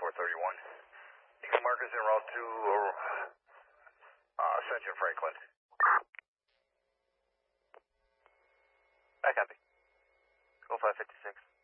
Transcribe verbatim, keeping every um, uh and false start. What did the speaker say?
four thirty-one. Eagle markers en route to uh, Ascension Franklin. I copy. Go five fifty-six.